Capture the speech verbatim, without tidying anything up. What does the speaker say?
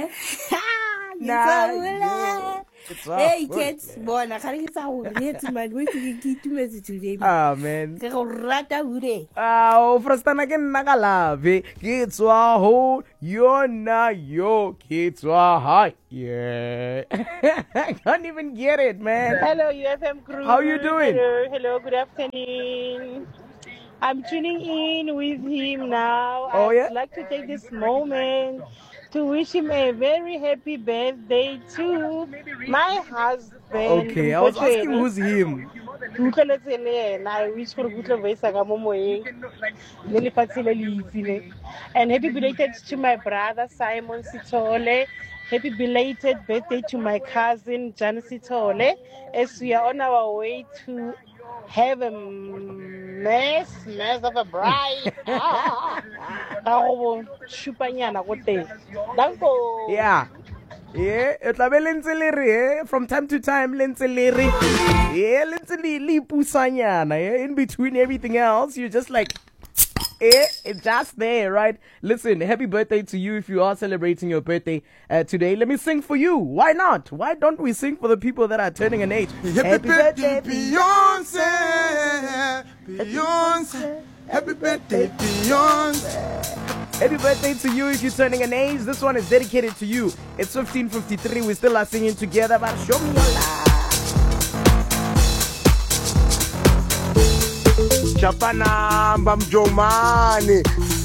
Eh? Nah, hey kids, bona ga re tsa go retsi man we ke itumetse today. Ah man. Ke go rata ure. Ah, o frastana ke nna ka lave. Ke tswa ho yona yo ke tswa ha. Yeah. I can't even get it, man. Hello, U F M crew. How you doing? Hello, hello, good afternoon. I'm tuning in with him now. Oh, yeah? I'd like to take this moment to wish him a very happy birthday to my husband. Okay, I was asking who's him. I wish for good voice and happy belated to my brother Simon Sitole. Happy belated birthday to my cousin Jan Sitole, as we are on our way to have a mess, mess of a bride. Yeah. Yeah, e tla be le ntse le re eh, from time to time le ntse le re yeah, le ntse le le pusanyana, yeah, in between everything else you're just like eh, it's just there, right? Listen, happy birthday to you if you are celebrating your birthday uh, today. Let me sing for you. Why not? Why don't we sing for the people that are turning an age? Happy, happy birthday, Beyonce, Beyonce. Happy birthday, Beyonce. Happy birthday to you if you're turning an age. This one is dedicated to you. It's fifteen fifty-three. We still are singing together, but show me your love. Chapana Mbam Jomani.